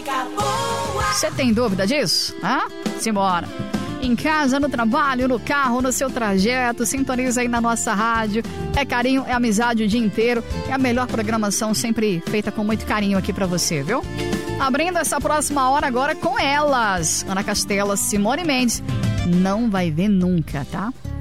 música boa. Você tem dúvida disso? Simbora. Em casa, no trabalho, no carro, no seu trajeto, sintoniza aí na nossa rádio. É carinho, é amizade o dia inteiro. É a melhor programação sempre feita com muito carinho aqui pra você, viu? Abrindo essa próxima hora agora com elas. Ana Castela, Simone Mendes. Não vai ver nunca, tá?